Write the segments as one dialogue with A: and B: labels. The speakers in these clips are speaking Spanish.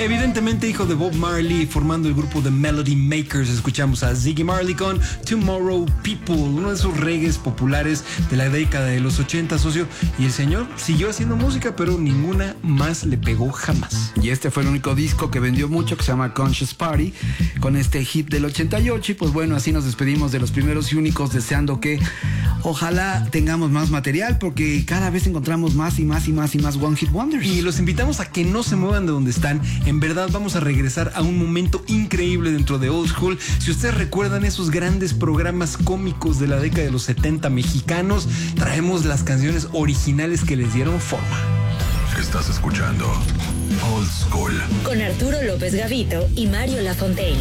A: Evidentemente hijo de Bob Marley, formando el grupo The Melody Makers, escuchamos a Ziggy Marley con Tomorrow People, uno de esos reggaes populares de la década de los 80, socio, y el señor siguió haciendo música, pero ninguna más le pegó jamás.
B: Y este fue el único disco que vendió mucho, que se llama Conscious Party, con este hit del 88, y pues bueno, así nos despedimos de los primeros y únicos, deseando que ojalá tengamos más material, porque cada vez encontramos más y más y más y más One Hit Wonders.
A: Y los invitamos a que no se muevan de donde están. En verdad vamos a regresar a un momento increíble dentro de Old School. Si ustedes recuerdan esos grandes programas cómicos de la década de los 70 mexicanos, traemos las canciones originales que les dieron forma.
C: Estás escuchando Old School
D: con Arturo López Gavito y Mario Lafontaine.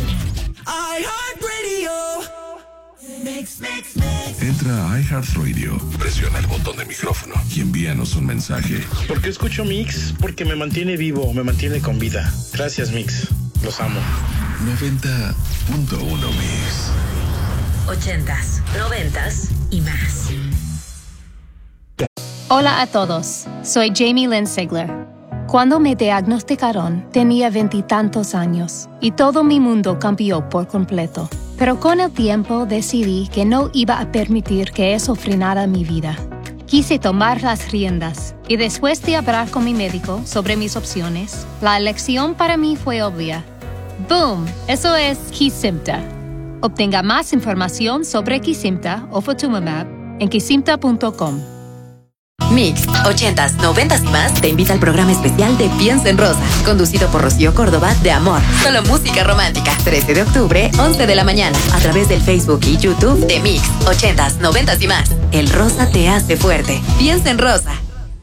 C: Entra a iHeartRadio, presiona el botón de micrófono y envíanos un mensaje.
E: ¿Por qué escucho Mix? Porque me mantiene vivo, me mantiene con vida. Gracias, Mix. Los amo.
C: 90.1 Mix.
D: 80s, 90s y más.
F: Hola a todos, soy Jamie Lynn Sigler. Cuando me diagnosticaron, tenía 20 y tantos años y todo mi mundo cambió por completo. Pero con el tiempo decidí que no iba a permitir que eso frenara mi vida. Quise tomar las riendas y después de hablar con mi médico sobre mis opciones, la elección para mí fue obvia. ¡Boom! Eso es Kesimpta. Obtenga más información sobre Kesimpta o Ofatumumab en kesimpta.com.
D: Mix, 80s, 90s y más te invita al programa especial de Piensa en Rosa, conducido por Rocío Córdoba de Amor. Solo música romántica. 13 de octubre, 11 de la mañana, a través del Facebook y YouTube de Mix, 80s, 90s y más. El rosa te hace fuerte. Piensa en Rosa.